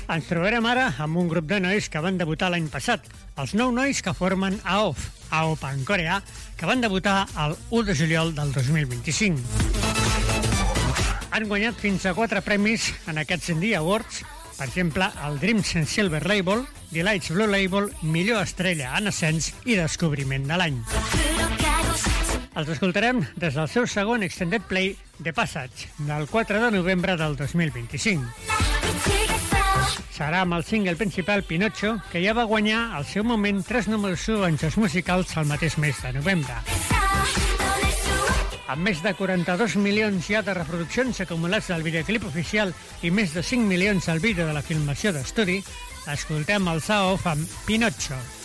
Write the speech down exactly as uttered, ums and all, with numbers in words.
Ens trobarem ara amb un grup de nois que van debutar l'any passat, els nou nois que formen A O F, A O P en coreà, que van debutar el u de juliol del dos mil vint-i-cinc. Han guanyat fins a quatre premis en aquests Indie Awards, per exemple, el Dreams and Silver Label, Delights Blue Label, Millor Estrella en Ascens i Descobriment de l'any. Els escoltarem des del seu segon extended play, The Passage, del quatre de novembre del dos mil vint-i-cinc. Serà amb el single principal Pinocho, que ja va guanyar al seu moment tres números u en jocs musicals al mateix mes de novembre. Amb més de quaranta-dos milions ja de reproduccions acumulats del videoclip oficial i més de cinc milions al vídeo de la filmació d'estudi, escoltem els A O F amb Pinocho.